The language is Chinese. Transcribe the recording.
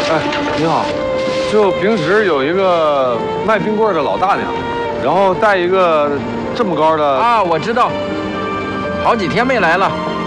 哎，你好，就平时有一个卖冰棍的老大娘，然后带一个这么高的啊，我知道，好几天没来了。